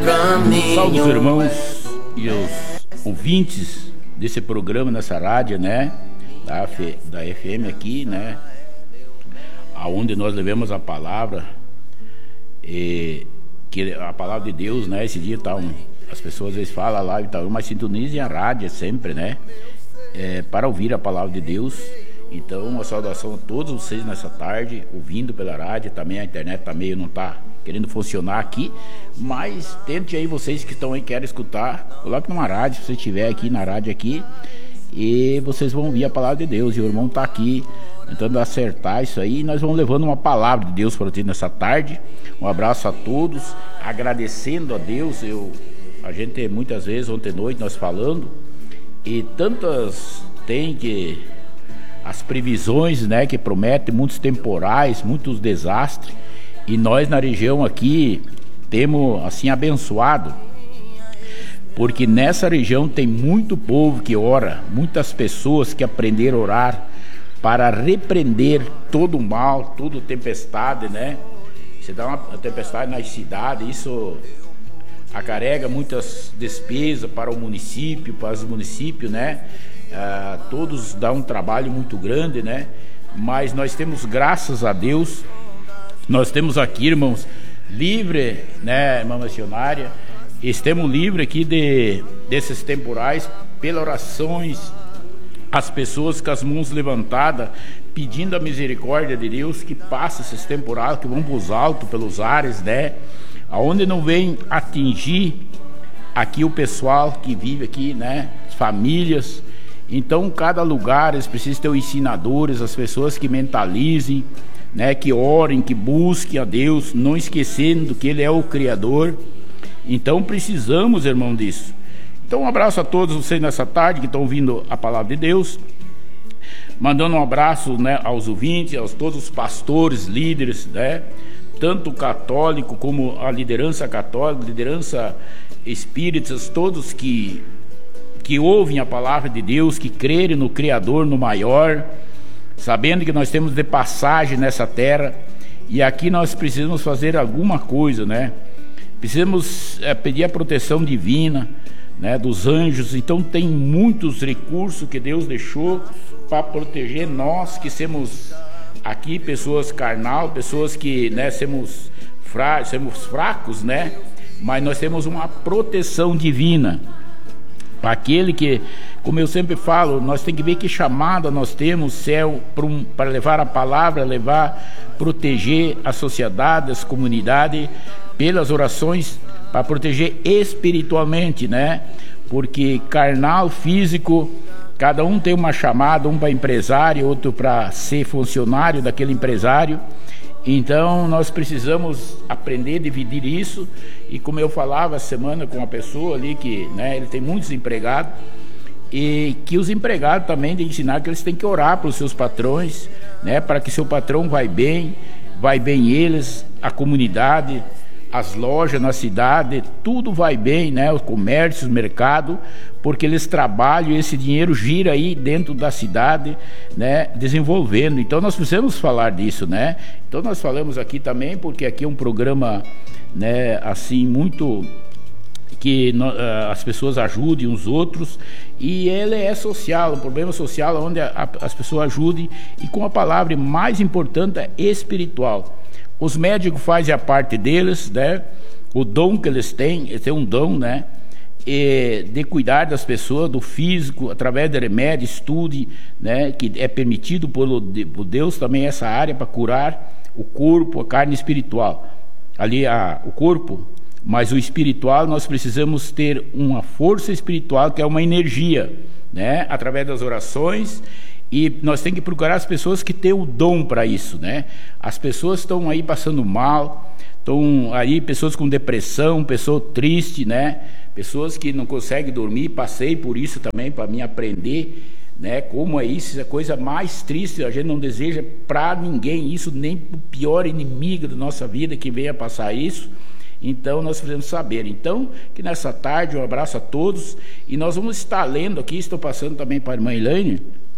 Salve os irmãos e os ouvintes desse programa nessa rádio, né? Da FM aqui, né? Aonde nós levamos a palavra, que a palavra de Deus, né? Esse dia as pessoas às vezes falam lá e tal, mas sintonizem a rádio sempre, né? Para ouvir a palavra de Deus. Então, uma saudação a todos vocês nessa tarde, ouvindo pela rádio. Também a internet tá meio, não tá querendo funcionar aqui, mas tente aí, vocês que estão aí, querem escutar, coloque numa rádio, se você estiver aqui na rádio aqui, e vocês vão ouvir a palavra de Deus. E o irmão tá aqui tentando acertar isso aí, e nós vamos levando uma palavra de Deus para ti nessa tarde. Um abraço a todos, agradecendo a Deus. A gente muitas vezes, ontem à noite nós falando, e tantas tem que as previsões, né, que prometem muitos temporais, muitos desastres, e nós na região aqui temos assim abençoado, porque nessa região tem muito povo que ora, muitas pessoas que aprenderam a orar para repreender todo o mal, toda tempestade, né? Você dá uma tempestade nas cidades, isso acarrega muitas despesas para o município, para os municípios, né? Todos dão um trabalho muito grande, né? Mas nós temos, graças a Deus, nós temos aqui, irmãos, livre, né, irmã missionária, estamos livres aqui desses temporais, pelas orações, as pessoas com as mãos levantadas, pedindo a misericórdia de Deus, que passa esses temporais, que vão para os altos, pelos ares, né? Aonde não vem atingir aqui o pessoal que vive aqui, né? As famílias. Então, cada lugar eles precisam ter os ensinadores, as pessoas que mentalizem, né? Que orem, que busquem a Deus, não esquecendo que Ele é o Criador. Então, precisamos, irmão, disso. Então, um abraço a todos vocês nessa tarde que estão ouvindo a palavra de Deus. Mandando um abraço, né, aos ouvintes, a todos os pastores, líderes, né? Tanto católico como a liderança católica, liderança espíritas, todos que ouvem a palavra de Deus, que crerem no Criador, no maior, sabendo que nós temos de passagem nessa terra, e aqui nós precisamos fazer alguma coisa, né? Precisamos pedir a proteção divina, né, dos anjos. Então tem muitos recursos que Deus deixou para proteger nós que somos aqui pessoas carnal, pessoas que, né, somos fracos, né? Mas nós temos uma proteção divina para aquele que, como eu sempre falo, nós temos que ver que chamada nós temos, céu, para levar a palavra, proteger a sociedade, as comunidades, pelas orações, para proteger espiritualmente, né? Porque carnal, físico, cada um tem uma chamada, um para empresário, outro para ser funcionário daquele empresário. Então nós precisamos aprender a dividir isso. E como eu falava essa semana com uma pessoa ali que, né, ele tem muitos empregados, e que os empregados também têm que ensinar que eles têm que orar para os seus patrões, né, para que seu patrão vai bem eles, a comunidade, as lojas na cidade, tudo vai bem, né? O comércio, o mercado, porque eles trabalham e esse dinheiro gira aí dentro da cidade, né? Desenvolvendo. Então nós precisamos falar disso, né? Então nós falamos aqui também, porque aqui é um programa, né, assim, muito que as pessoas ajudem uns outros, e ele é social, um problema social onde as pessoas ajudem, e com a palavra mais importante é espiritual. Os médicos fazem a parte deles, né? O dom que eles têm um dom, né? De cuidar das pessoas, do físico, através de remédio, estude, né? Que é permitido por Deus também essa área para curar o corpo, a carne espiritual. Ali o corpo, mas o espiritual nós precisamos ter uma força espiritual que é uma energia, né? Através das orações. E nós temos que procurar as pessoas que têm o dom para isso, né? As pessoas estão aí passando mal, estão aí pessoas com depressão, pessoas tristes, né? Pessoas que não conseguem dormir. Passei por isso também para mim aprender, né? Como é isso, é a coisa mais triste. A gente não deseja para ninguém isso, nem para o pior inimigo da nossa vida que venha passar isso. Então nós precisamos saber. Então, que nessa tarde, um abraço a todos, e nós vamos estar lendo aqui, estou passando também para a irmã Elaine,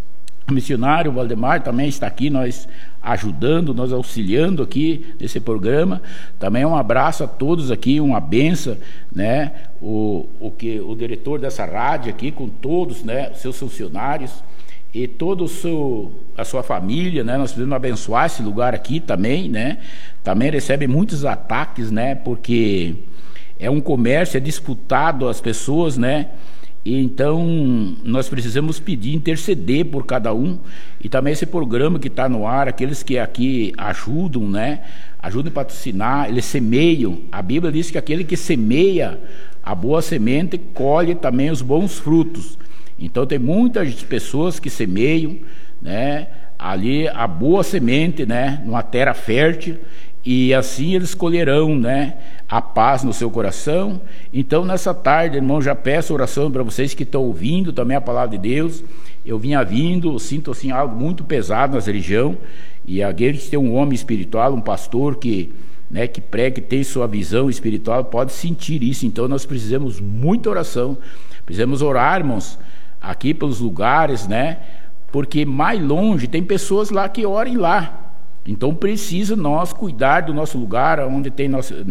O missionário Valdemar também está aqui, nós ajudando, nós auxiliando aqui nesse programa. Também um abraço a todos aqui, uma benção, né? O diretor dessa rádio aqui, com todos, né, os seus funcionários e toda a sua família, né? Nós precisamos abençoar esse lugar aqui também, né? Também recebe muitos ataques, né? Porque é um comércio, é disputado as pessoas, né? E então nós precisamos pedir, interceder por cada um. E também esse programa que está no ar, aqueles que aqui ajudam, né? Ajudam a patrocinar, eles semeiam. A Bíblia diz que aquele que semeia a boa semente colhe também os bons frutos. Então tem muitas pessoas que semeiam, né, ali a boa semente, né, numa terra fértil, e assim eles colherão, né, a paz no seu coração. Então nessa tarde, irmão, já peço oração para vocês que estão ouvindo também a palavra de Deus. Eu sinto assim algo muito pesado nessa região, e aqueles que tem um homem espiritual, um pastor que, né, que prega, que tem sua visão espiritual, pode sentir isso. Então nós precisamos muita oração, precisamos orar, irmãos, aqui pelos lugares, né? Porque mais longe tem pessoas lá que orem lá. Então precisa nós cuidar do nosso lugar, onde tem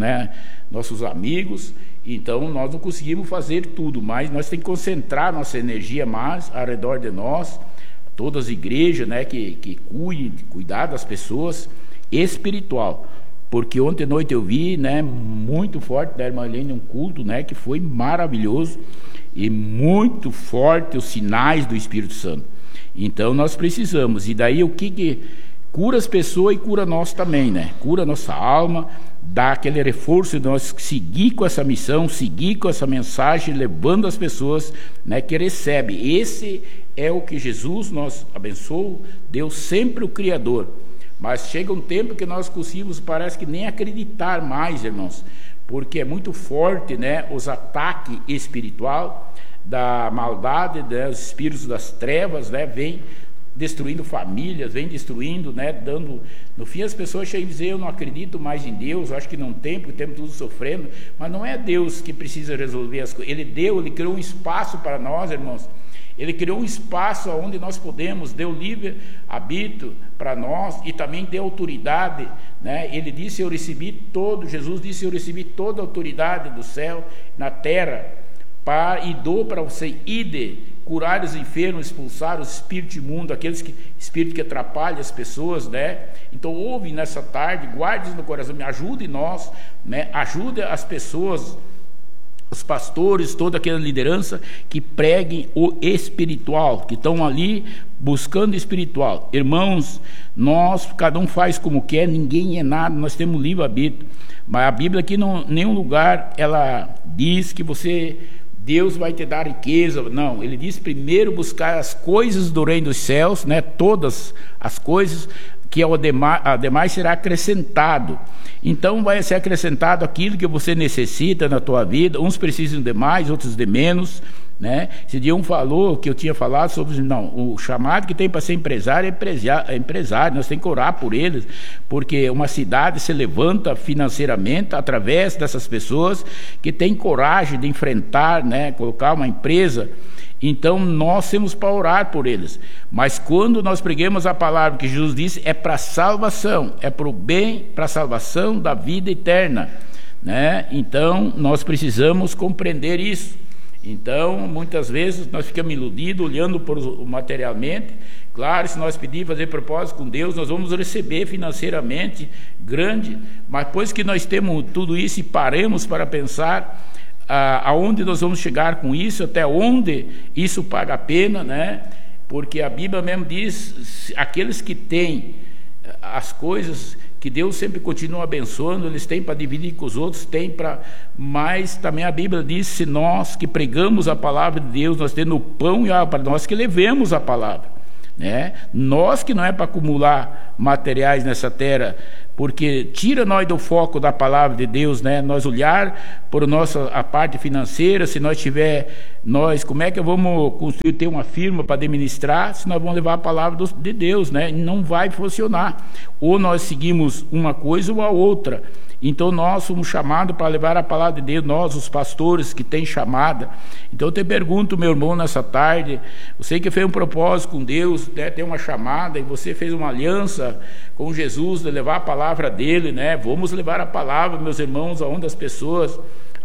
nossos amigos. Então nós não conseguimos fazer tudo, mas nós temos que concentrar nossa energia mais ao redor de nós, todas as igrejas, né, que cuidar das pessoas espiritual. Porque ontem à noite eu vi, né, muito forte da irmã Helene, um culto, né, que foi maravilhoso e muito forte os sinais do Espírito Santo. Então nós precisamos, e daí o que cura as pessoas e cura nós também, né? Cura a nossa alma, dá aquele reforço de nós seguir com essa missão, seguir com essa mensagem, levando as pessoas, né, que recebe. Esse é o que Jesus nos abençoou, Deus sempre o Criador. Mas chega um tempo que nós conseguimos, parece que nem acreditar mais, irmãos, porque é muito forte, né, os ataques espiritual da maldade, né, os espíritos das trevas, né, vem destruindo famílias, vem destruindo, né, dando, no fim as pessoas chegam a dizer, eu não acredito mais em Deus, acho que não tem, porque temos tudo sofrendo. Mas não é Deus que precisa resolver as coisas, Ele criou um espaço para nós, irmãos. Ele criou um espaço onde nós podemos, deu livre arbítrio para nós e também deu autoridade, né? Ele disse, Jesus disse, eu recebi toda a autoridade do céu, na terra, e dou para você, curar os enfermos, expulsar os espíritos imundos, espírito que atrapalha as pessoas, né? Então ouve nessa tarde, guarde no coração, me ajude nós, né? Ajude as pessoas, os pastores, toda aquela liderança que preguem o espiritual, que estão ali buscando espiritual. Irmãos, cada um faz como quer, ninguém é nada, nós temos livre-arbítrio. Mas a Bíblia aqui, em nenhum lugar, ela diz que Deus vai te dar riqueza. Não, ele diz primeiro buscar as coisas do reino dos céus, né? Todas as coisas, que ademais será acrescentado. Então vai ser acrescentado aquilo que você necessita na tua vida. Uns precisam de mais, outros de menos, né? Esse dia falou, que eu tinha falado sobre, o chamado que tem para ser empresário é empresário, nós temos que orar por eles, porque uma cidade se levanta financeiramente através dessas pessoas que têm coragem de enfrentar, né? Colocar uma empresa. Então nós temos para orar por eles. Mas quando nós pregamos a palavra que Jesus disse, é para salvação, é para o bem, para a salvação da vida eterna, né? Então nós precisamos compreender isso. Então muitas vezes nós ficamos iludidos, olhando por materialmente. Claro, se nós pedir fazer propósito com Deus, nós vamos receber financeiramente grande, mas depois que nós temos tudo isso e paramos para pensar aonde nós vamos chegar com isso, até onde isso paga a pena, né? Porque a Bíblia mesmo diz, aqueles que têm as coisas que Deus sempre continua abençoando, eles têm para dividir com os outros, mas também a Bíblia diz, se nós que pregamos a palavra de Deus, nós temos o pão e água para nós que levemos a palavra, né? Nós que não é para acumular materiais nessa terra, porque tira nós do foco da palavra de Deus, né? Nós olhar por a parte financeira, se nós como é que vamos construir, ter uma firma para administrar, se nós vamos levar a palavra de Deus, né? Não vai funcionar, ou nós seguimos uma coisa ou a outra. Então nós somos chamados para levar a palavra de Deus, nós os pastores que têm chamada. Então eu te pergunto, meu irmão, nessa tarde, você que fez um propósito com Deus, né, tem uma chamada, e você fez uma aliança com Jesus de levar a palavra dele, né? Vamos levar a palavra, meus irmãos, aonde as pessoas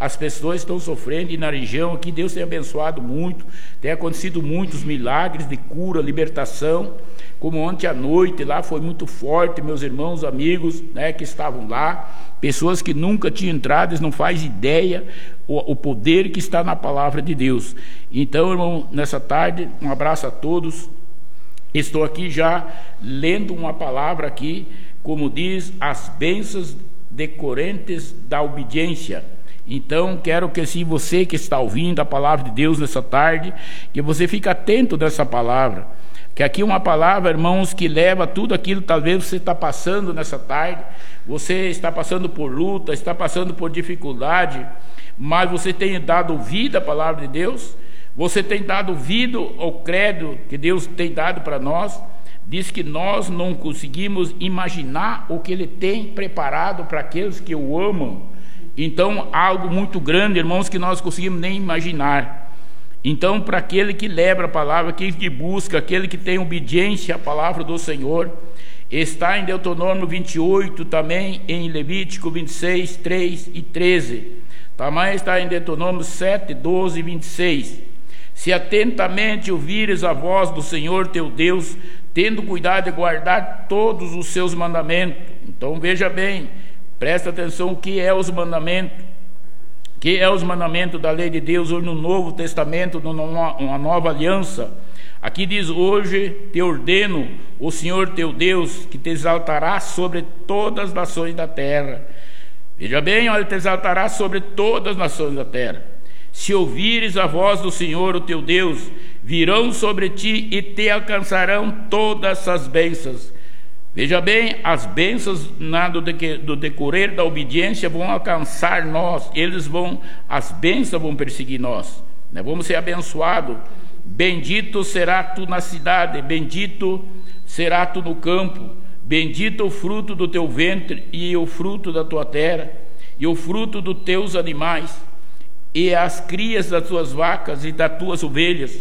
estão sofrendo, e na região aqui Deus tem abençoado muito, tem acontecido muitos milagres de cura, libertação, como ontem à noite lá foi muito forte, meus irmãos, amigos, né, que estavam lá, pessoas que nunca tinham entrado, eles não fazem ideia o poder que está na palavra de Deus. Então, irmão, nessa tarde, um abraço a todos. Estou aqui já lendo uma palavra aqui, como diz, as bênçãos decorrentes da obediência. Então, quero que, se você que está ouvindo a palavra de Deus nessa tarde, que você fique atento dessa palavra, que aqui é uma palavra, irmãos, que leva tudo aquilo que talvez você está passando nessa tarde. Você está passando por luta, está passando por dificuldade, mas você tem dado vida à palavra de Deus, você tem dado vida ao credo que Deus tem dado para nós. Diz que nós não conseguimos imaginar o que Ele tem preparado para aqueles que o amam. Então, algo muito grande, irmãos, que nós conseguimos nem imaginar. Então, para aquele que leva a palavra, aquele que busca, aquele que tem obediência à palavra do Senhor, está em Deuteronômio 28, também em Levítico 26, 3 e 13. Também está em Deuteronômio 7, 12 e 26. Se atentamente ouvires a voz do Senhor teu Deus, tendo cuidado de guardar todos os seus mandamentos. Então, veja bem, presta atenção o que é os mandamentos. Que é os mandamentos da lei de Deus, hoje no Novo Testamento, numa nova aliança. Aqui diz: hoje te ordeno o Senhor teu Deus, que te exaltará sobre todas as nações da terra. Veja bem, ele te exaltará sobre todas as nações da terra. Se ouvires a voz do Senhor o teu Deus, virão sobre ti e te alcançarão todas essas bênçãos. Veja bem, as bênçãos do decorrer da obediência vão alcançar nós, as bênçãos vão perseguir nós, né? Vamos ser abençoados. Bendito será tu na cidade, bendito será tu no campo, bendito o fruto do teu ventre e o fruto da tua terra, e o fruto dos teus animais, e as crias das tuas vacas e das tuas ovelhas.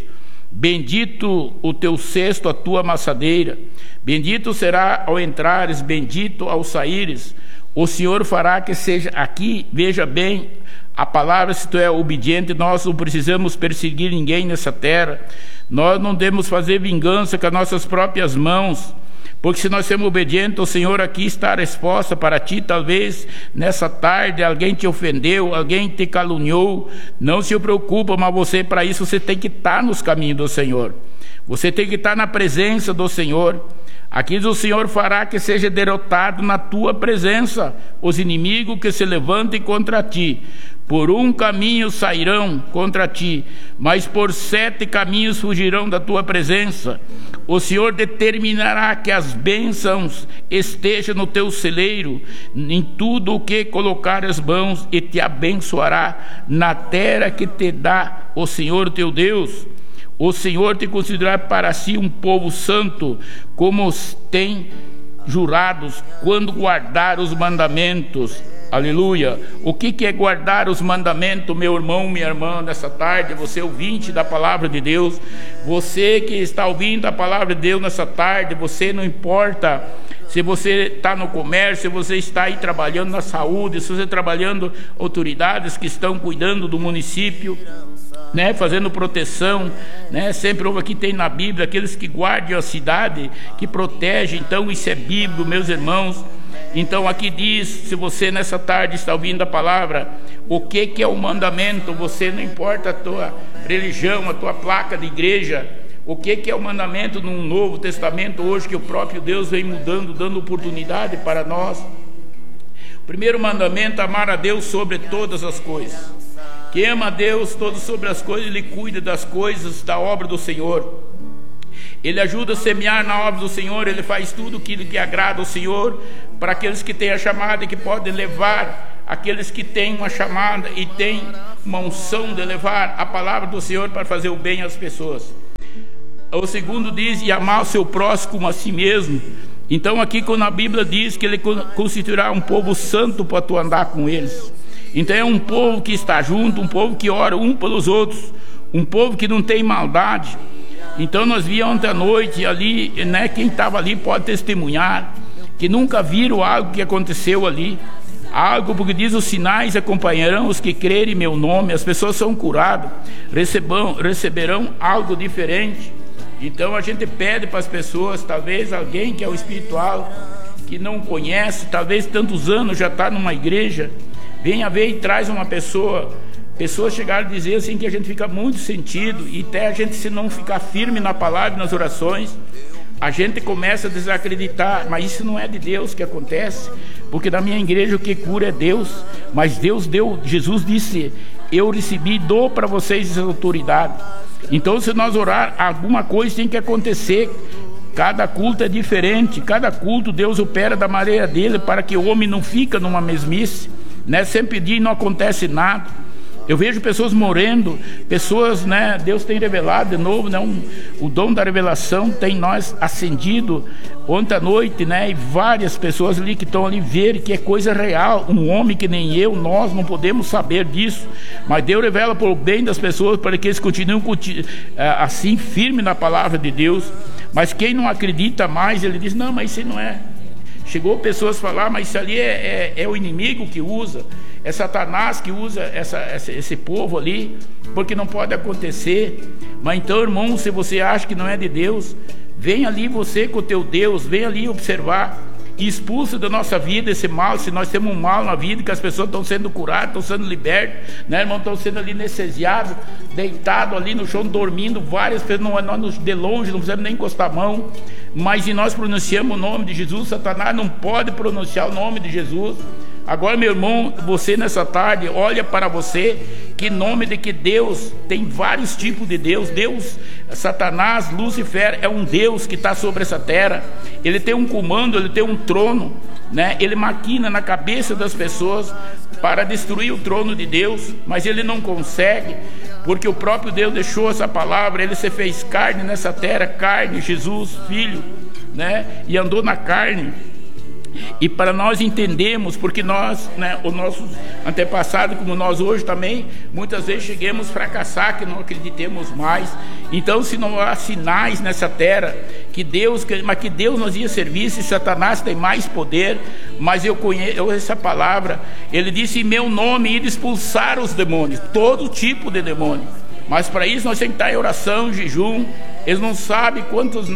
Bendito o teu cesto, a tua amassadeira. Bendito será ao entrares, bendito ao saíres. O Senhor fará que seja aqui, veja bem, a palavra, se tu é obediente, nós não precisamos perseguir ninguém nessa terra. Nós não devemos fazer vingança com as nossas próprias mãos, porque se nós somos obedientes, o Senhor, aqui está a resposta para ti. Talvez nessa tarde alguém te ofendeu, alguém te caluniou, não se preocupa, mas você, para isso, você tem que estar nos caminhos do Senhor, você tem que estar na presença do Senhor. Aqui diz: o Senhor fará que seja derrotado na tua presença os inimigos que se levantem contra ti. Por um caminho sairão contra ti, mas por 7 caminhos fugirão da tua presença. O Senhor determinará que as bênçãos estejam no teu celeiro, em tudo o que colocar as mãos, e te abençoará na terra que te dá o Senhor teu Deus. O Senhor te considerará para si um povo santo, como tem jurados, quando guardar os mandamentos. Aleluia. O que é guardar os mandamentos, meu irmão, minha irmã, nessa tarde? Você ouvinte da palavra de Deus, você que está ouvindo a palavra de Deus nessa tarde, você, não importa se você está no comércio, se você está aí trabalhando na saúde, se você está trabalhando, autoridades que estão cuidando do município, né, fazendo proteção, né? Sempre aqui tem na Bíblia aqueles que guardam a cidade, que protegem. Então isso é bíblico, meus irmãos. Então aqui diz, se você nessa tarde está ouvindo a palavra, o que é o mandamento? Você, não importa a tua religião, a tua placa de igreja, o que é o mandamento no Novo Testamento hoje, que o próprio Deus vem mudando, dando oportunidade para nós. O primeiro mandamento: amar a Deus sobre todas as coisas. Quem ama a Deus todo sobre as coisas, ele cuida das coisas da obra do Senhor. Ele ajuda a semear na obra do Senhor, Ele faz tudo aquilo que agrada ao Senhor, para aqueles que têm a chamada e que podem levar, aqueles que têm uma chamada e têm uma unção de levar a palavra do Senhor para fazer o bem às pessoas. O segundo diz, e amar o seu próximo como a si mesmo. Então aqui quando a Bíblia diz que Ele constituirá um povo santo para tu andar com eles. Então é um povo que está junto, um povo que ora um pelos outros, um povo que não tem maldade. Então nós vimos ontem à noite ali, né, quem estava ali pode testemunhar, que nunca viram algo que aconteceu ali. Algo, porque diz, os sinais acompanharão os que crerem em meu nome. As pessoas são curadas, receberão algo diferente. Então a gente pede para as pessoas, talvez alguém que é o espiritual, que não conhece, talvez tantos anos já está numa igreja, venha ver e traz uma pessoa. Pessoas chegaram a dizer assim que a gente fica muito sentido, e até a gente, se não ficar firme na palavra e nas orações, a gente começa a desacreditar. Mas isso não é de Deus que acontece, porque na minha igreja o que cura é Deus. Mas Deus deu, Jesus disse, eu recebi e dou para vocês essa autoridade. Então se nós orar, alguma coisa tem que acontecer. Cada culto é diferente, cada culto Deus opera da maneira dele, para que o homem não fica numa mesmice, né? Sem pedir não acontece nada. Eu vejo pessoas morrendo, pessoas, né? Deus tem revelado de novo, né? O dom da revelação tem nós acendido ontem à noite, né? E várias pessoas ali que estão ali ver que é coisa real. Um homem que nem eu, nós não podemos saber disso, mas Deus revela por bem das pessoas, para que eles continuem assim, firme na palavra de Deus. Mas quem não acredita mais, ele diz, não, mas isso não é. Chegou pessoas a falar, mas isso ali é o inimigo que usa, é Satanás que usa esse povo ali, porque não pode acontecer. Mas então, irmão, se você acha que não é de Deus, vem ali você com o teu Deus, vem ali observar, e expulsa da nossa vida esse mal. Se nós temos um mal na vida, que as pessoas estão sendo curadas, estão sendo libertas, né, irmão, estão sendo ali anestesiados, deitados ali no chão, dormindo, várias pessoas, nós de longe, não precisamos nem encostar a mão, mas se nós pronunciamos o nome de Jesus, Satanás não pode pronunciar o nome de Jesus. Agora, meu irmão, você nessa tarde, olha para você, que nome de que Deus, tem vários tipos de Deus. Deus, Satanás, Lúcifer, é um Deus que está sobre essa terra. Ele tem um comando, ele tem um trono, né? Ele maquina na cabeça das pessoas para destruir o trono de Deus, mas ele não consegue, porque o próprio Deus deixou essa palavra. Ele se fez carne nessa terra, carne, Jesus, Filho, né? E andou na carne. E para nós entendermos, porque nós, né, os nossos antepassados, como nós hoje também, muitas vezes chegamos a fracassar, que não acreditemos mais. Então, se não há sinais nessa terra, que Deus nos ia servir, se Satanás tem mais poder. Mas eu conheço essa palavra, ele disse, em meu nome, ir expulsar os demônios, todo tipo de demônio. Mas para isso nós temos que estar em oração, jejum. Eles não sabem quantos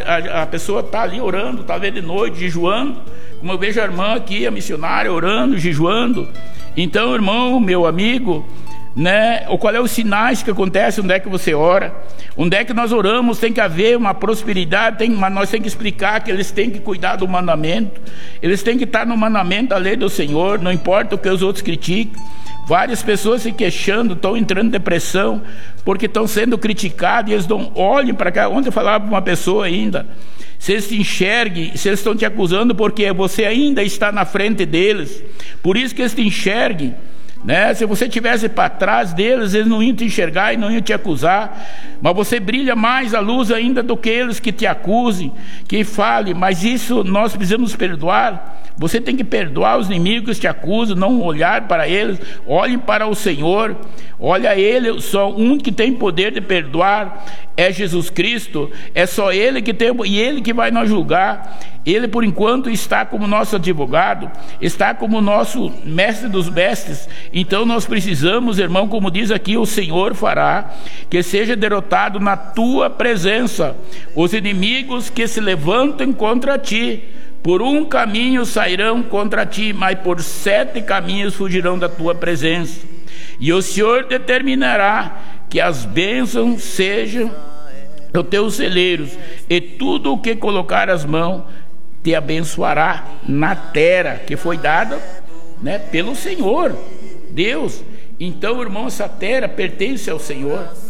a pessoa está ali orando, talvez de noite, jejuando, como eu vejo a irmã aqui, a missionária, orando, jejuando. Então, irmão, meu amigo, né, qual é os sinais que acontecem, onde é que você ora, onde é que nós oramos, tem que haver uma prosperidade, mas nós temos que explicar que eles têm que cuidar do mandamento, eles têm que estar no mandamento da lei do Senhor, não importa o que os outros critiquem. Várias pessoas se queixando, estão entrando em depressão, porque estão sendo criticados, e eles não olhem para cá. Ontem eu falava para uma pessoa ainda, se eles te enxerguem, se eles estão te acusando, porque você ainda está na frente deles, por isso que eles te enxerguem, né? Se você estivesse para trás deles, eles não iam te enxergar e não iam te acusar, mas você brilha mais a luz ainda do que eles que te acusem, que falem. Mas isso nós precisamos perdoar. Você tem que perdoar os inimigos que te acusam, não olhar para eles, olhem para o Senhor, olha Ele, só um que tem poder de perdoar é Jesus Cristo, é só Ele que tem, e Ele que vai nos julgar. Ele por enquanto está como nosso advogado, está como nosso mestre dos mestres. Então nós precisamos, irmão, como diz aqui, o Senhor fará que seja derrotado na tua presença os inimigos que se levantam contra ti. Por um caminho sairão contra ti, mas por 7 caminhos fugirão da tua presença. E o Senhor determinará que as bênçãos sejam os teus celeiros, e tudo o que colocar as mãos te abençoará na terra que foi dada, né, pelo Senhor Deus. Então, irmão, essa terra pertence ao Senhor.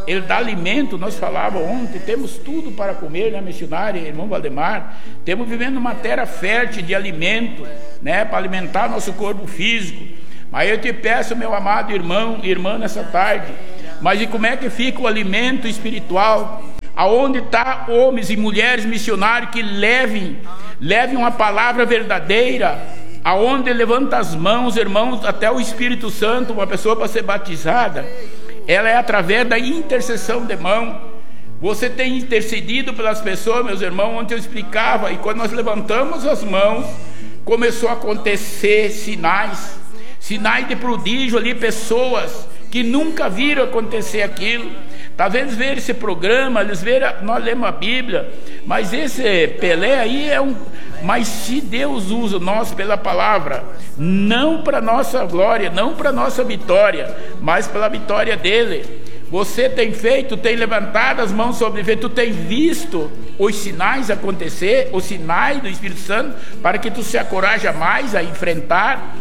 Ele dá alimento. Nós falávamos ontem, temos tudo para comer, né, missionário, irmão Valdemar? Temos vivendo uma terra fértil de alimento, né, para alimentar nosso corpo físico. Mas eu te peço, meu amado irmão e irmã, nessa tarde, mas e como é que fica o alimento espiritual? Aonde está homens e mulheres missionários que levem uma palavra verdadeira, aonde levanta as mãos, irmãos, até o Espírito Santo, uma pessoa para ser batizada, ela é através da intercessão de mão. Você tem intercedido pelas pessoas, meus irmãos. Ontem eu explicava, e quando nós levantamos as mãos, começou a acontecer sinais de prodígio ali, pessoas que nunca viram acontecer aquilo. Talvez ver esse programa, eles verem, nós lemos a Bíblia, mas esse Pelé aí mas se Deus usa nós pela palavra, não para nossa glória, não para nossa vitória, mas pela vitória dele. Você tem feito, tem levantado as mãos sobre ele, tu tem visto os sinais acontecer, os sinais do Espírito Santo, para que tu se acoraja mais a enfrentar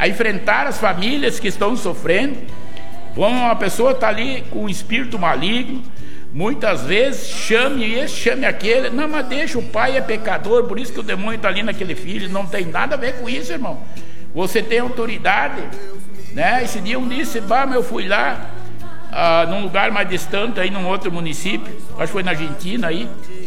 as famílias que estão sofrendo. Quando uma pessoa está ali com um espírito maligno, muitas vezes chame esse, chame aquele. Não, mas deixa, o pai é pecador, por isso que o demônio está ali naquele filho. Não tem nada a ver com isso, irmão. Você tem autoridade, né? Esse dia disse, eu fui lá num lugar mais distante, aí num outro município, acho que foi na Argentina aí,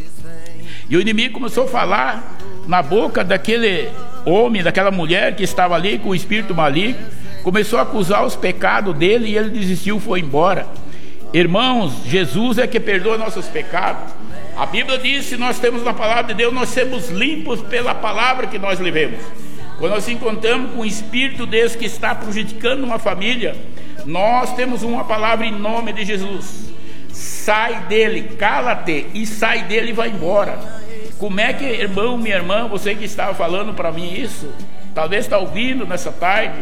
e o inimigo começou a falar na boca daquele homem, daquela mulher que estava ali com o espírito maligno. Começou a acusar os pecados dele e ele desistiu, foi embora. Irmãos, Jesus é que perdoa nossos pecados. A Bíblia diz, se nós temos na palavra de Deus, nós seremos limpos pela palavra que nós levemos. Quando nós nos encontramos com um espírito desse que está prejudicando uma família, nós temos uma palavra em nome de Jesus. Sai dele, cala-te, e sai dele e vai embora. Como é que, irmão, minha irmã, você que estava falando para mim isso, talvez está ouvindo nessa tarde,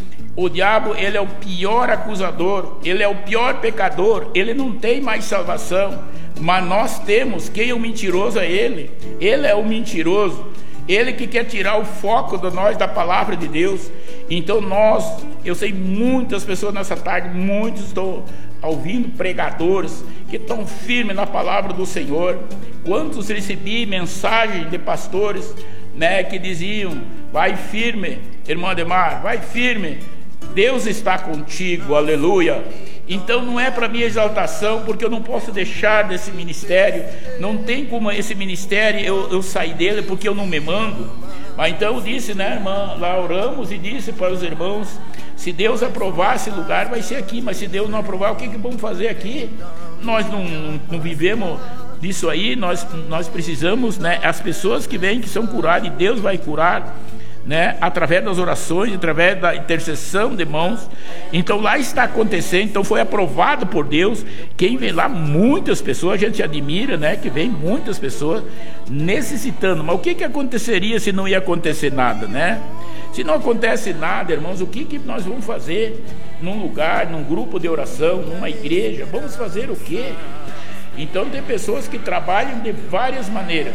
o diabo, ele é o pior acusador, ele é o pior pecador, ele não tem mais salvação, mas nós temos. Quem é o mentiroso é ele é o mentiroso, ele que quer tirar o foco de nós da palavra de Deus. Então eu sei muitas pessoas nessa tarde, muitos estão ouvindo pregadores que estão firmes na palavra do Senhor. Quantos recebi mensagens de pastores, né, que diziam, vai firme, irmão Ademar, vai firme, Deus está contigo, aleluia. Então não é para minha exaltação, porque eu não posso deixar desse ministério, não tem como esse ministério eu sair dele, porque eu não me mando. Mas então eu disse, né, irmã, lá oramos e disse para os irmãos, se Deus aprovar esse lugar, vai ser aqui, mas se Deus não aprovar, o que vamos fazer aqui? Nós não vivemos disso aí, nós precisamos, né, as pessoas que vêm, que são curadas, e Deus vai curar, né, através das orações, através da intercessão de mãos. Então lá está acontecendo, então foi aprovado por Deus. Quem vem lá, muitas pessoas, a gente admira, né, que vem muitas pessoas necessitando. Mas o que aconteceria se não ia acontecer nada, né? Se não acontece nada, irmãos, o que nós vamos fazer num lugar, num grupo de oração, numa igreja? Vamos fazer o quê? Então tem pessoas que trabalham de várias maneiras.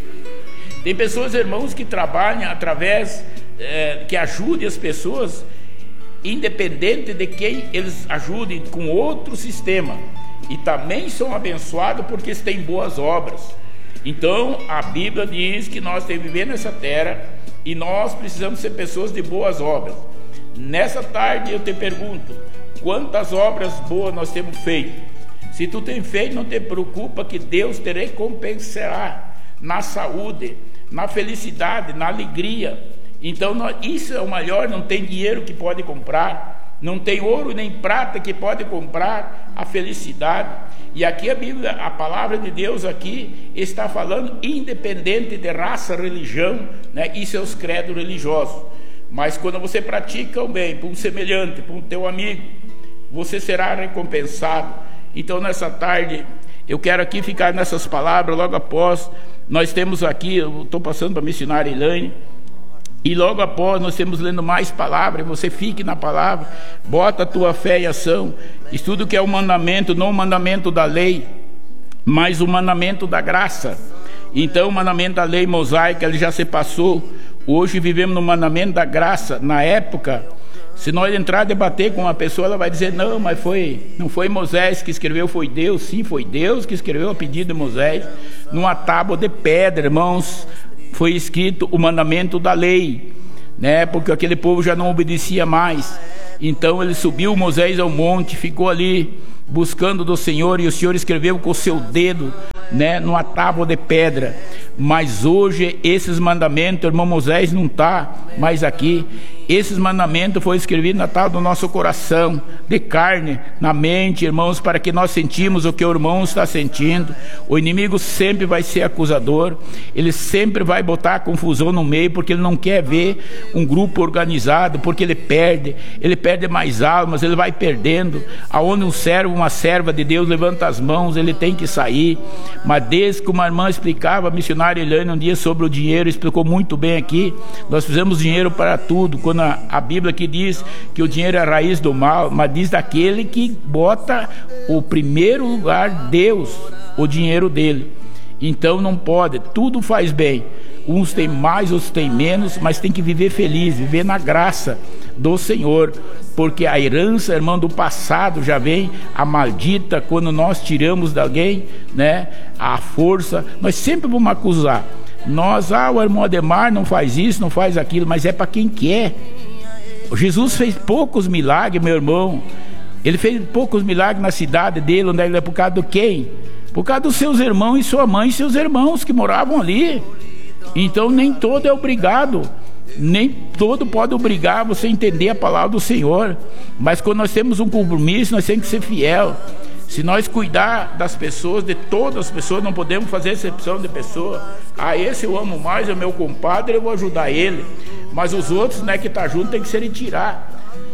Tem pessoas, irmãos, que trabalham através, que ajudem as pessoas, independente de quem eles ajudem, com outro sistema. E também são abençoados porque eles têm boas obras. Então, a Bíblia diz que nós temos que viver nessa terra e nós precisamos ser pessoas de boas obras. Nessa tarde eu te pergunto, quantas obras boas nós temos feito? Se tu tem feito, não te preocupa, que Deus te recompensará na saúde, na felicidade, na alegria. Então isso é o maior. Não tem dinheiro que pode comprar, não tem ouro nem prata que pode comprar a felicidade. E aqui a Bíblia, a palavra de Deus aqui está falando independente de raça, religião, né, e seus credos religiosos. Mas quando você pratica o bem para um semelhante, para um teu amigo, você será recompensado. Então nessa tarde eu quero aqui ficar nessas palavras. Logo após nós temos aqui, eu estou passando para a missionária Elaine, e logo após nós temos lendo mais palavras. Você fique na palavra, bota a tua fé em ação, estuda o que é o mandamento, não o mandamento da lei, mas o mandamento da graça. Então o mandamento da lei mosaica, ele já se passou. Hoje vivemos no mandamento da graça. Na época Se nós entrar a debater com uma pessoa, ela vai dizer, não, mas não foi Moisés que escreveu, foi Deus. Sim, foi Deus que escreveu a pedido de Moisés. Numa tábua de pedra, irmãos, foi escrito o mandamento da lei, né? Porque aquele povo já não obedecia mais. Então ele subiu, Moisés, ao monte, ficou ali buscando do Senhor, e o Senhor escreveu com o seu dedo, né, numa tábua de pedra. Mas hoje esses mandamentos, irmão, Moisés não está mais aqui. Esses mandamentos foram escrevidos na tábua do nosso coração, de carne, na mente, irmãos, para que nós sentimos o que o irmão está sentindo. O inimigo sempre vai ser acusador, ele sempre vai botar confusão no meio, porque ele não quer ver um grupo organizado, porque ele perde mais almas, ele vai perdendo. Aonde um servo, uma serva de Deus levanta as mãos, ele tem que sair. Mas desde que uma irmã explicava, a missionária Eliane, um dia sobre o dinheiro, explicou muito bem aqui. Nós fizemos dinheiro para tudo, quando a Bíblia que diz que o dinheiro é a raiz do mal, mas diz daquele que bota o primeiro lugar, Deus, o dinheiro dele. Então não pode, tudo faz bem. Uns têm mais, outros têm menos, mas tem que viver feliz, viver na graça do Senhor, porque a herança, irmão, do passado já vem a maldita. Quando nós tiramos de alguém, né, a força, nós sempre vamos acusar. O irmão Ademar não faz isso, não faz aquilo, mas é para quem quer. Jesus fez poucos milagres, meu irmão. Ele fez poucos milagres na cidade dele, onde ele é, por causa de quem? Por causa dos seus irmãos e sua mãe e seus irmãos que moravam ali. Então nem todo é obrigado, nem todo pode obrigar você a entender a palavra do Senhor. Mas quando nós temos um compromisso, nós temos que ser fiel. Se nós cuidar das pessoas, de todas as pessoas, não podemos fazer exceção de pessoa. Esse eu amo mais, é meu compadre, eu vou ajudar ele. Mas os outros, né, que tá junto, tem que se retirar.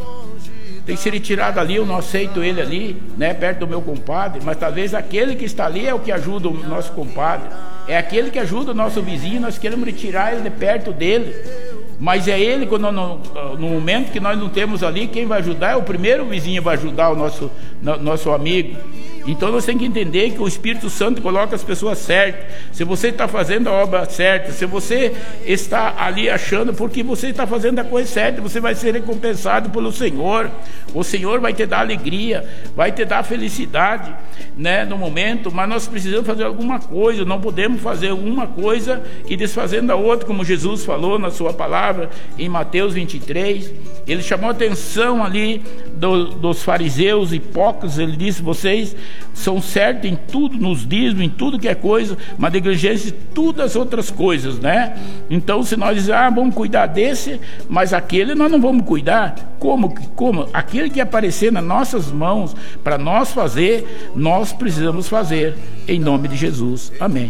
Tem que se retirar dali, eu não aceito ele ali, né, perto do meu compadre. Mas talvez aquele que está ali é o que ajuda o nosso compadre. É aquele que ajuda o nosso vizinho, nós queremos retirar ele de perto dele. Mas é ele, quando no momento que nós não temos ali, quem vai ajudar é o primeiro vizinho, vai ajudar o nosso amigo. Então nós temos que entender que o Espírito Santo coloca as pessoas certas. Se você está fazendo a obra certa, se você está ali achando porque você está fazendo a coisa certa, você vai ser recompensado pelo Senhor. O Senhor vai te dar alegria, vai te dar felicidade, né, no momento. Mas nós precisamos fazer alguma coisa. Não podemos fazer uma coisa e desfazendo a outra, como Jesus falou na sua palavra em Mateus 23. Ele chamou a atenção ali dos fariseus hipócritas. Ele disse: vocês são certos em tudo, nos dízimos, em tudo que é coisa, mas negligência de todas as outras coisas, né? Então, se nós dizemos, vamos cuidar desse, mas aquele nós não vamos cuidar, como? Aquele que aparecer nas nossas mãos para nós fazer, nós precisamos fazer, em nome de Jesus. Amém.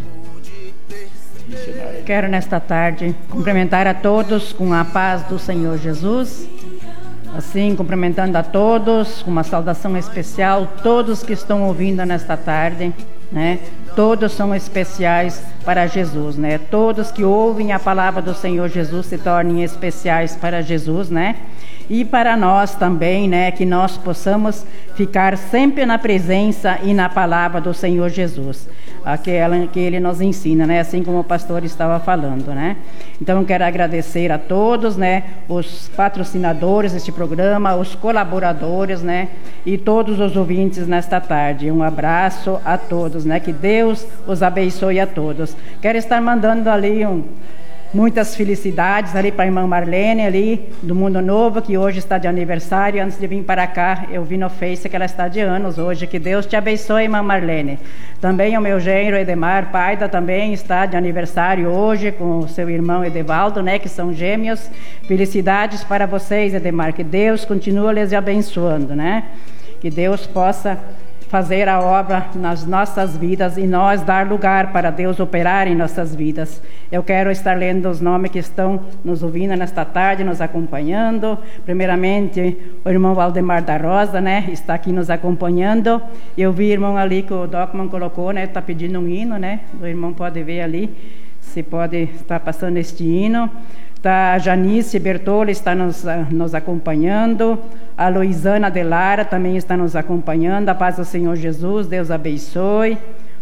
Quero nesta tarde cumprimentar a todos com a paz do Senhor Jesus. Assim, cumprimentando a todos, com uma saudação especial, todos que estão ouvindo nesta tarde, né? Todos são especiais para Jesus, né? Todos que ouvem a palavra do Senhor Jesus se tornem especiais para Jesus, né? E para nós também, né? Que nós possamos ficar sempre na presença e na palavra do Senhor Jesus, aquela que Ele nos ensina, né? Assim como o pastor estava falando, né? Então, quero agradecer a todos, né? Os patrocinadores deste programa, os colaboradores, né? E todos os ouvintes nesta tarde. Um abraço a todos, né? Que Deus os abençoe a todos. Quero estar mandando ali muitas felicidades ali para a irmã Marlene ali do Mundo Novo, que hoje está de aniversário. Antes de vir para cá, eu vi no Face que ela está de anos hoje. Que Deus te abençoe, irmã Marlene. Também o meu genro Edemar Paida também está de aniversário hoje com o seu irmão Edevaldo, né, que são gêmeos. Felicidades para vocês, Edemar. Que Deus continue lhes abençoando, né? Que Deus possa fazer a obra nas nossas vidas e nós dar lugar para Deus operar em nossas vidas. Eu quero estar lendo os nomes que estão nos ouvindo nesta tarde, nos acompanhando. Primeiramente, o irmão Valdemar da Rosa, né, está aqui nos acompanhando. Eu vi, irmão, ali que o Docman colocou, né, está pedindo um hino, né, o irmão pode ver ali, se pode estar passando este hino. A Janice Bertoli está nos acompanhando. A Luizana de Lara também está nos acompanhando. A paz do Senhor Jesus, Deus abençoe.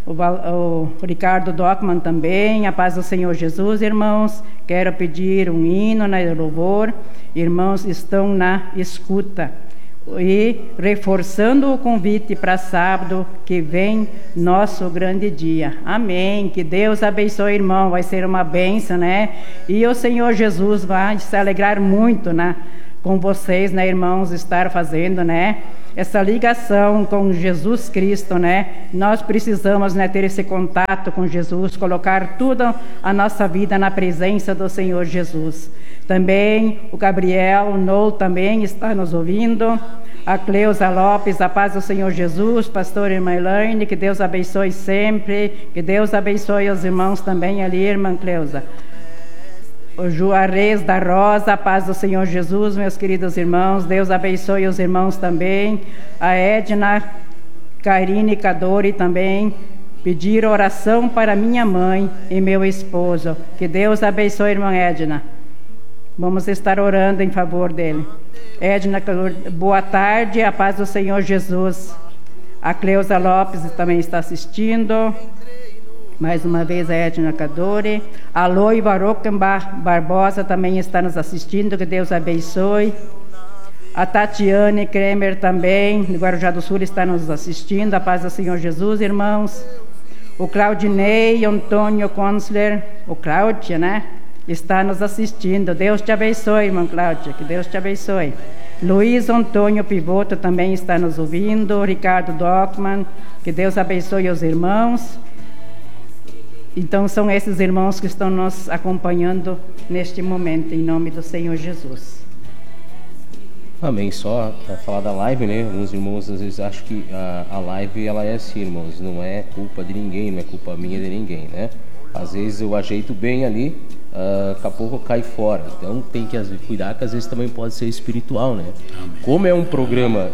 o Ricardo Dockman também. A paz do Senhor Jesus, irmãos. Quero pedir um hino na louvor. Irmãos, estão na escuta. E reforçando o convite para sábado que vem, nosso grande dia. Amém. Que Deus abençoe, irmão. Vai ser uma bênção, né? E o Senhor Jesus vai se alegrar muito, né, com vocês, né, irmãos, estar fazendo, né, essa ligação com Jesus Cristo, né? Nós precisamos, né, ter esse contato com Jesus, colocar toda a nossa vida na presença do Senhor Jesus. Também o Gabriel, o Noel também está nos ouvindo. A Cleusa Lopes, a paz do Senhor Jesus, pastor e irmã Elaine, que Deus abençoe sempre, que Deus abençoe os irmãos também ali, irmã Cleusa. O Juarez da Rosa, a paz do Senhor Jesus, meus queridos irmãos, Deus abençoe os irmãos também. A Edna Karine Cadori também, pedir oração para minha mãe e meu esposo. Que Deus abençoe, irmã Edna. Vamos estar orando em favor dele. Edna, boa tarde, a paz do Senhor Jesus. A Cleusa Lopes também está assistindo. Mais uma vez a Edna Cadore. A Loiva Rockenbach Barbosa também está nos assistindo. Que Deus abençoe. A Tatiane Kremer também, do Guarujá do Sul, está nos assistindo. A paz do Senhor Jesus, irmãos. O Claudinei Antônio Consler, o Cláudia, né? Está nos assistindo. Deus te abençoe, irmã Cláudia, que Deus te abençoe. Luiz Antônio Pivoto também está nos ouvindo. Ricardo Dockman, que Deus abençoe os irmãos. Então são esses irmãos que estão nos acompanhando neste momento, em nome do Senhor Jesus. Amém. Só para falar da live, né? Alguns irmãos às vezes acham que a live ela é assim, irmãos, não é culpa de ninguém, não é culpa minha de ninguém, né? Às vezes eu ajeito bem ali, daqui a pouco cai fora. Então tem que cuidar, que às vezes também pode ser espiritual, né? Como é um programa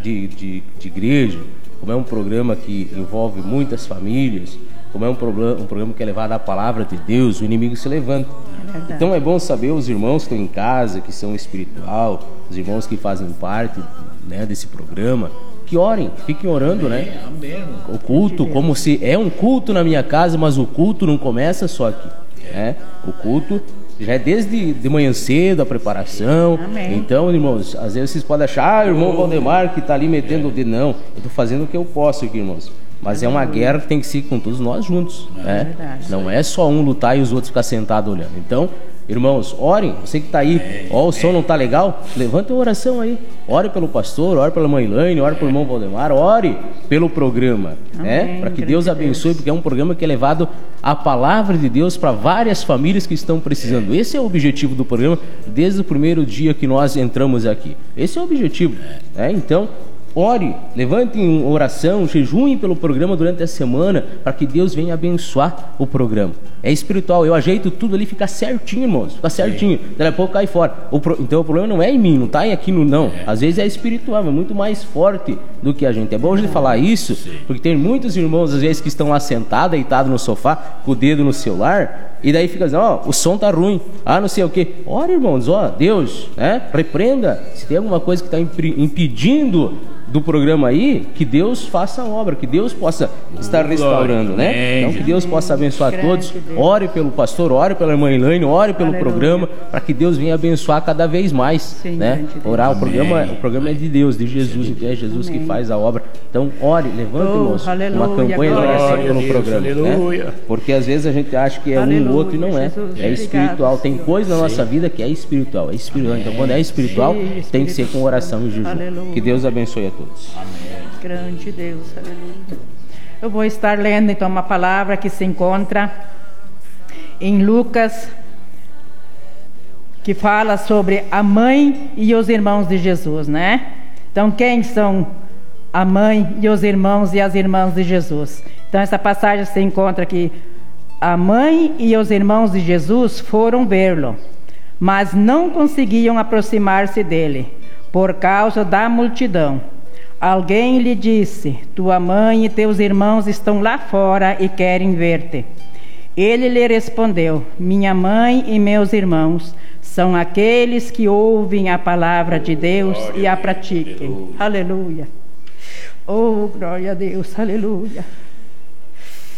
de igreja, como é um programa que envolve muitas famílias, como é um programa que é levado à palavra de Deus, o inimigo se levanta. Então é bom saber os irmãos que estão em casa, que são espiritual, os irmãos que fazem parte, né, desse programa, que orem, fiquem orando, né? O culto, como se é um culto na minha casa, mas o culto não começa só aqui, né? O culto já é desde de manhã cedo, a preparação. Então, irmãos, às vezes vocês podem achar, o irmão Valdemar que está ali metendo o dedo. Não, eu estou fazendo o que eu posso aqui, irmãos. Mas é uma guerra que tem que ser com todos nós juntos, né? Não é só um lutar e os outros ficar sentados olhando. Então, irmãos, orem. Você que está aí, ó, o som não está legal, levanta uma oração aí. Ore pelo pastor, ore pela mãe Elaine, ore pelo irmão Valdemar, ore pelo programa, né? Para que Deus abençoe, porque é um programa que é levado a palavra de Deus para várias famílias que estão precisando. Esse é o objetivo do programa desde o primeiro dia que nós entramos aqui. Esse é o objetivo, né? Então, ore, levantem oração, jejuem pelo programa durante a semana, para que Deus venha abençoar o programa. É espiritual, eu ajeito tudo ali, fica certinho, irmãos, fica certinho. Daqui a pouco cai fora. Então o problema não é em mim, não está aqui no não. Às vezes é espiritual, é muito mais forte do que a gente. É bom a gente falar isso, porque tem muitos irmãos, às vezes, que estão lá sentados, deitados no sofá, com o dedo no celular, e daí fica dizendo, ó, o som tá ruim, não sei o quê. Ora, irmãos, ó, Deus, né, repreenda. Se tem alguma coisa que está impedindo do programa aí, que Deus faça a obra, que Deus possa estar restaurando, né? Então que Deus possa abençoar todos. Ore pelo pastor, ore pela irmã Elaine, ore pelo programa, para que Deus venha abençoar cada vez mais, né? Orar, o programa é de Deus, de Jesus, então é Jesus que faz a obra. Então ore, levante, irmãos, uma campanha de oração pelo programa, né? Porque às vezes a gente acha que é um ou outro e não é. É espiritual, tem coisa na nossa vida que é espiritual, Então quando é espiritual, tem que ser com oração e jejum. Que Deus abençoe a todos. Amém. Grande Deus, aleluia. Eu vou estar lendo então uma palavra que se encontra em Lucas, que fala sobre a mãe e os irmãos de Jesus, né? Então, quem são a mãe e os irmãos e as irmãs de Jesus? Então, essa passagem se encontra que a mãe e os irmãos de Jesus foram vê-lo, mas não conseguiam aproximar-se dele, por causa da multidão. Alguém lhe disse: tua mãe e teus irmãos estão lá fora e querem ver-te. Ele lhe respondeu: minha mãe e meus irmãos são aqueles que ouvem a palavra de Deus e a pratiquem. Aleluia. Oh, glória a Deus, aleluia.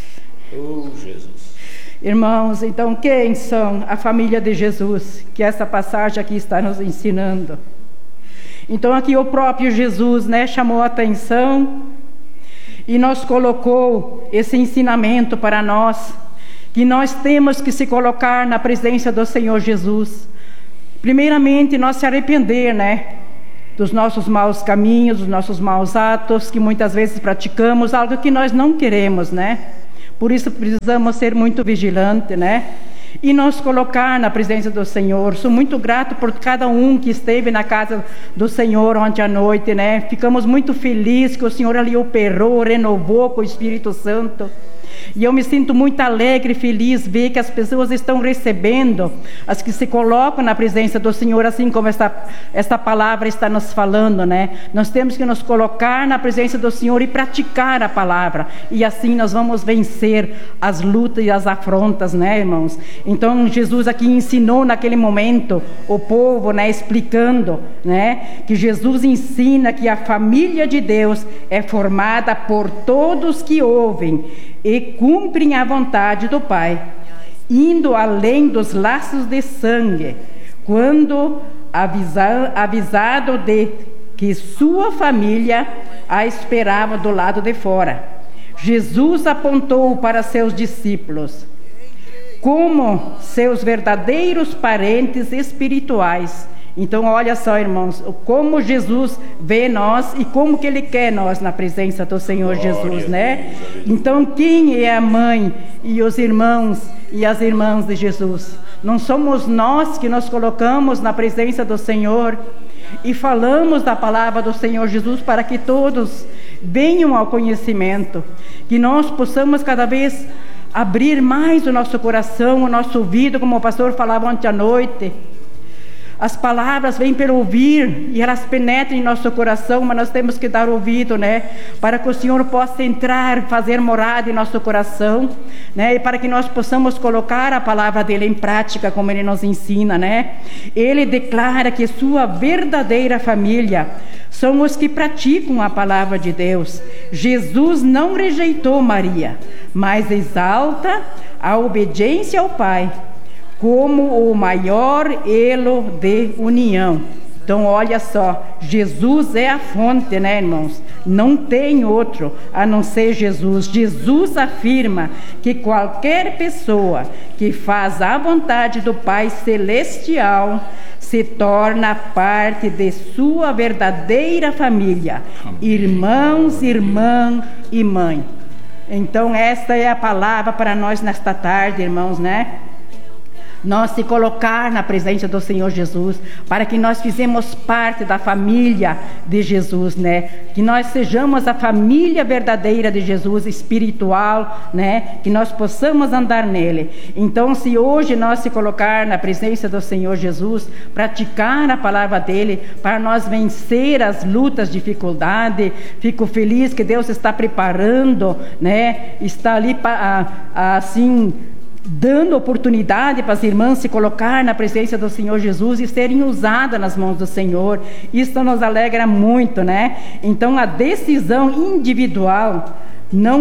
Oh, Jesus. Irmãos, então quem são a família de Jesus, que essa passagem aqui está nos ensinando? Então aqui o próprio Jesus, né, chamou a atenção e nos colocou esse ensinamento para nós, que nós temos que se colocar na presença do Senhor Jesus. Primeiramente, nós se arrepender, né, dos nossos maus caminhos, dos nossos maus atos, que muitas vezes praticamos, algo que nós não queremos, né? Por isso precisamos ser muito vigilantes, né? E nos colocar na presença do Senhor. Sou muito grato por cada um que esteve na casa do Senhor ontem à noite, né? Ficamos muito felizes que o Senhor ali operou, renovou com o Espírito Santo. E eu me sinto muito alegre e feliz ver que as pessoas estão recebendo, as que se colocam na presença do Senhor, assim como esta palavra está nos falando, né? Nós temos que nos colocar na presença do Senhor e praticar a palavra, e assim nós vamos vencer as lutas e as afrontas, né, irmãos? Então Jesus aqui ensinou naquele momento o povo, né, explicando, né, que Jesus ensina que a família de Deus é formada por todos que ouvem e cumprem a vontade do Pai, indo além dos laços de sangue, quando avisado de que sua família a esperava do lado de fora. Jesus apontou para seus discípulos como seus verdadeiros parentes espirituais. Então olha só, irmãos, como Jesus vê nós e como que Ele quer nós na presença do Senhor Jesus, né? Então quem é a mãe e os irmãos e as irmãs de Jesus? Não somos nós que nos colocamos na presença do Senhor e falamos da palavra do Senhor Jesus para que todos venham ao conhecimento, que nós possamos cada vez abrir mais o nosso coração, o nosso ouvido, como o pastor falava ontem à noite. As palavras vêm pelo ouvir e elas penetram em nosso coração, mas nós temos que dar ouvido, né? Para que o Senhor possa entrar, fazer morada em nosso coração, né? E para que nós possamos colocar a palavra dele em prática, como ele nos ensina, né? Ele declara que sua verdadeira família são os que praticam a palavra de Deus. Jesus não rejeitou Maria, mas exalta a obediência ao Pai como o maior elo de união. Então olha só, Jesus é a fonte, né, irmãos? Não tem outro a não ser Jesus. Jesus afirma que qualquer pessoa que faz a vontade do Pai Celestial se torna parte de sua verdadeira família, irmãos, irmã e mãe. Então esta é a palavra para nós nesta tarde, irmãos, né? Nós se colocar na presença do Senhor Jesus, para que nós fizemos parte da família de Jesus, né? Que nós sejamos a família verdadeira de Jesus, espiritual, né? Que nós possamos andar nele. Então, se hoje nós se colocar na presença do Senhor Jesus, praticar a palavra dele, para nós vencer as lutas, dificuldades, fico feliz que Deus está preparando, né? Está ali assim, dando oportunidade para as irmãs se colocar na presença do Senhor Jesus e serem usadas nas mãos do Senhor. Isso nos alegra muito, né? Então a decisão individual, não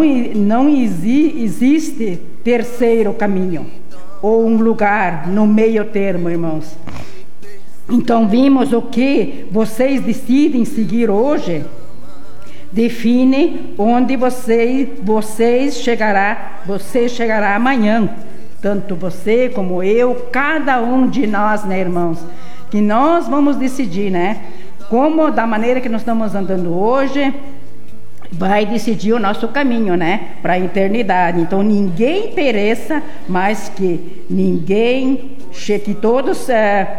existe terceiro caminho ou um lugar no meio termo, irmãos. Então vimos o que vocês decidem seguir hoje define onde você chegará amanhã. Tanto você como eu, cada um de nós, né, irmãos? Que nós vamos decidir, né? Como, da maneira que nós estamos andando hoje, vai decidir o nosso caminho, né? Para a eternidade. Então, ninguém pereça, mas que todos...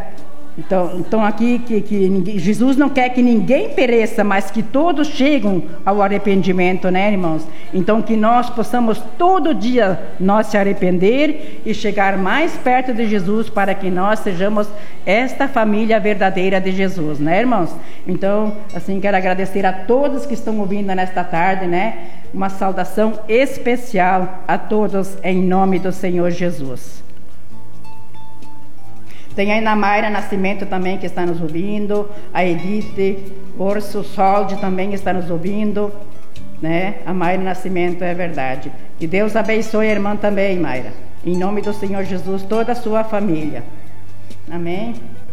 Então aqui que Jesus não quer que ninguém pereça, mas que todos cheguem ao arrependimento, né, irmãos? Então que nós possamos todo dia nós se arrepender e chegar mais perto de Jesus, para que nós sejamos esta família verdadeira de Jesus, né, irmãos? Então, assim, quero agradecer a todos que estão ouvindo nesta tarde, né? Uma saudação especial a todos em nome do Senhor Jesus. Tem a Ana Mayra Nascimento também que está nos ouvindo, a Edith Orso Soldi também está nos ouvindo, né? A Mayra Nascimento, é verdade. Que Deus abençoe a irmã também, Mayra. Em nome do Senhor Jesus, toda a sua família. Amém?